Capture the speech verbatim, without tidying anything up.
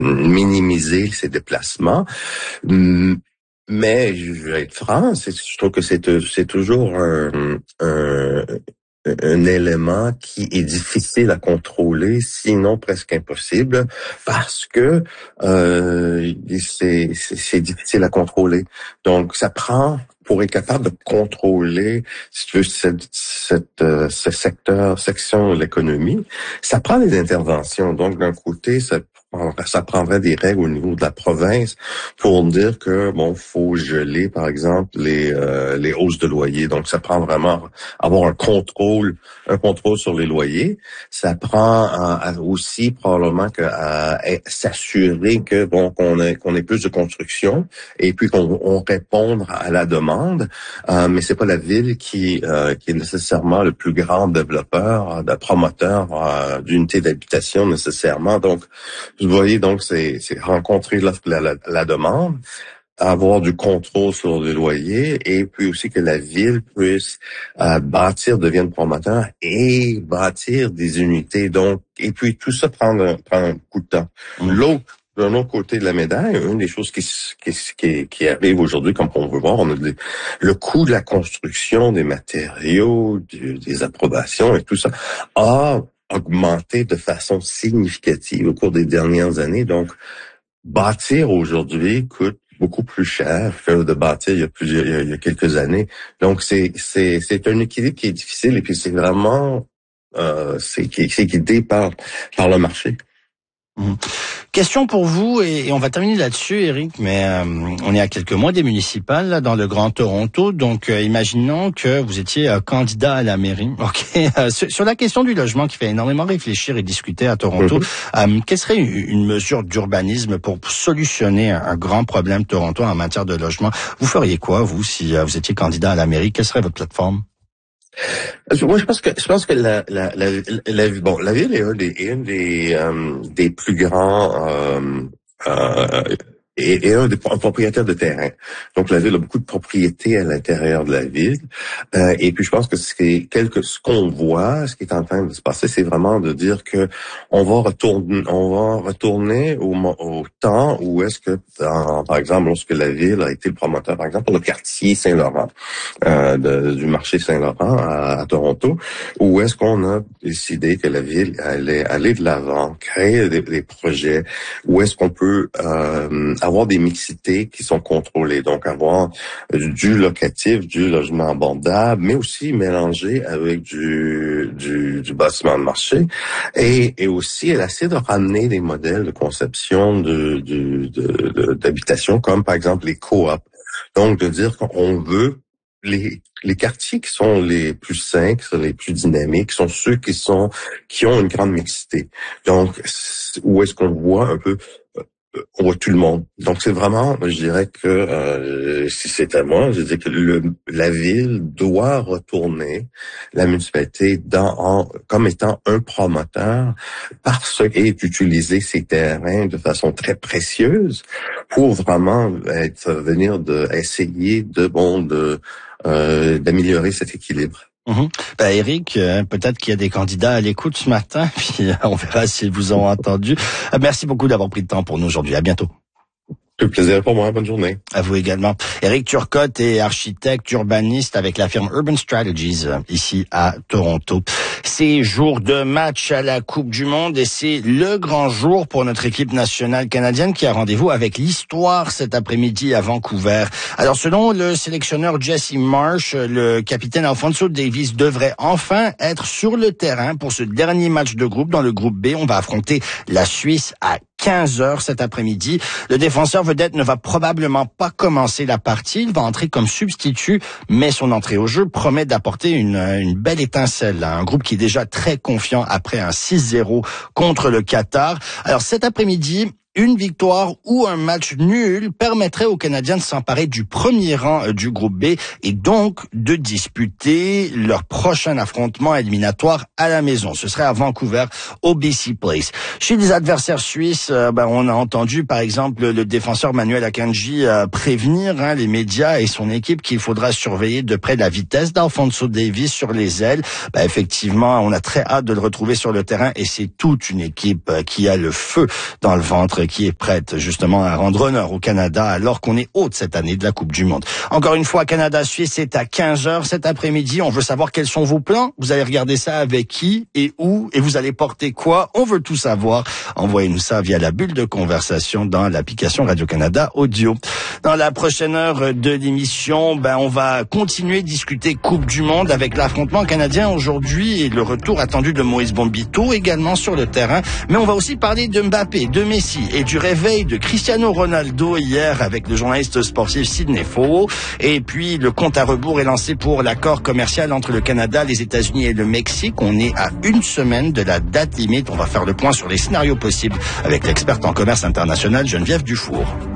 minimiser ses déplacements. Mais je vais être franc, c'est, je trouve que c'est, c'est toujours un, un, un élément qui est difficile à contrôler, sinon presque impossible, parce que euh, c'est, c'est, c'est difficile à contrôler. Donc, ça prend, pour être capable de contrôler, si tu veux, cette, cette, euh, ce secteur, section de l'économie, ça prend des interventions. Donc, d'un côté, ça ça prendrait des règles au niveau de la province pour dire que bon, faut geler par exemple les euh, les hausses de loyer. Donc ça prend vraiment avoir un contrôle, un contrôle sur les loyers. Ça prend euh, aussi probablement que à, à s'assurer que bon qu'on ait qu'on ait plus de construction et puis qu'on on réponde à la demande. Euh, mais c'est pas la ville qui euh, qui est nécessairement le plus grand développeur, de promoteur euh, d'unités d'habitation nécessairement. Donc vous voyez, donc, c'est, c'est rencontrer la, la, la demande, avoir du contrôle sur les loyers, et puis aussi que la ville puisse euh, bâtir, devienne promoteur et bâtir des unités. Donc, et puis tout ça prend un, prend un coup de temps. Mmh. L'autre, d'un autre côté de la médaille, une des choses qui, qui, qui, qui arrive aujourd'hui, comme on veut voir, on a des, le coût de la construction des matériaux, du, des approbations et tout ça a augmenté de façon significative au cours des dernières années. Donc, bâtir aujourd'hui coûte beaucoup plus cher que de bâtir il y a plusieurs, il y a quelques années. Donc, c'est, c'est, c'est un équilibre qui est difficile et puis c'est vraiment, euh, c'est, c'est guidé par, par le marché. Mmh. Question pour vous, et, et on va terminer là-dessus, Éric, mais euh, on est à quelques mois des municipales là, dans le Grand Toronto, donc euh, imaginons que vous étiez euh, candidat à la mairie. Ok, euh, sur, sur la question du logement qui fait énormément réfléchir et discuter à Toronto, mmh. euh, quelle serait une, une mesure d'urbanisme pour solutionner un, un grand problème de Toronto en matière de logement? Vous feriez quoi, vous, si euh, vous étiez candidat à la mairie? Quelle serait votre plateforme? Moi, je pense que je pense que la la la, la, la bon la ville est un des une des euh, des plus grands euh, euh, et, et un des un propriétaire de terrain. Donc la ville a beaucoup de propriétés à l'intérieur de la ville. Euh, et puis je pense que c'est quelque ce qu'on voit, ce qui est en train de se passer, c'est vraiment de dire que on va retourner, on va retourner au, au temps où est-ce que, dans, par exemple, lorsque la ville a été le promoteur, par exemple, pour le quartier Saint-Laurent, euh, de, du marché Saint-Laurent à, à Toronto, où est-ce qu'on a décidé que la ville allait aller de l'avant, créer des, des projets, où est-ce qu'on peut euh, avoir des mixités qui sont contrôlées, donc avoir du locatif, du logement abordable, mais aussi mélanger avec du du, du bâtiment de marché, et, et aussi elle essaie de ramener des modèles de conception de, de, de, de d'habitation, comme par exemple les coops. Donc de dire qu'on veut les les quartiers qui sont les plus sains, qui sont les plus dynamiques, sont ceux qui sont qui ont une grande mixité. Donc où est-ce qu'on voit un peu on voit tout le monde. Donc c'est vraiment, je dirais que euh, si c'est à moi, je dirais que le, la ville doit retourner la municipalité dans en, comme étant un promoteur parce et d'utiliser ces terrains de façon très précieuse pour vraiment être venir de essayer de bon de euh, d'améliorer cet équilibre. Mmh. Ben, Éric, euh, peut-être qu'il y a des candidats à l'écoute ce matin, puis euh, on verra s'ils vous ont entendu. Euh, merci beaucoup d'avoir pris le temps pour nous aujourd'hui. À bientôt. Tout plaisir pour moi. Bonne journée. À vous également. Éric Turcotte est architecte urbaniste avec la firme Urban Strategies ici à Toronto. C'est jour de match à la Coupe du Monde et c'est le grand jour pour notre équipe nationale canadienne qui a rendez-vous avec l'histoire cet après-midi à Vancouver. Alors selon le sélectionneur Jesse Marsh, le capitaine Alphonso Davies devrait enfin être sur le terrain pour ce dernier match de groupe. Dans le groupe B, on va affronter la Suisse à quinze heures cet après-midi. Le défenseur vedette ne va probablement pas commencer la partie. Il va entrer comme substitut, mais son entrée au jeu promet d'apporter une, une belle étincelle à un groupe qui est déjà très confiant après un six zéro contre le Qatar. Alors cet après-midi, une victoire ou un match nul permettrait aux Canadiens de s'emparer du premier rang du groupe B et donc de disputer leur prochain affrontement éliminatoire à la maison. Ce serait à Vancouver, au B C Place. Chez les adversaires suisses, euh, ben, on a entendu par exemple le défenseur Manuel Akanji euh, prévenir hein, les médias et son équipe qu'il faudra surveiller de près la vitesse d'Alphonso Davies sur les ailes. Ben, effectivement, on a très hâte de le retrouver sur le terrain et c'est toute une équipe euh, qui a le feu dans le ventre titre qui est prête justement à rendre honneur au Canada alors qu'on est hôte cette année de la Coupe du Monde. Encore une fois, Canada-Suisse, c'est à quinze heures cet après-midi. On veut savoir quels sont vos plans. Vous allez regarder ça avec qui et où et vous allez porter quoi? On veut tout savoir. Envoyez-nous ça via la bulle de conversation dans l'application Radio-Canada Audio. Dans la prochaine heure de l'émission, ben, on va continuer de discuter Coupe du Monde avec l'affrontement canadien aujourd'hui et le retour attendu de Moïse Bombito également sur le terrain. Mais on va aussi parler de Mbappé, de Messi et du réveil de Cristiano Ronaldo hier avec le journaliste sportif Sidney Faux. Et puis, le compte à rebours est lancé pour l'accord commercial entre le Canada, les États-Unis et le Mexique. On est à une semaine de la date limite. On va faire le point sur les scénarios possibles avec l'experte en commerce international Geneviève Dufour.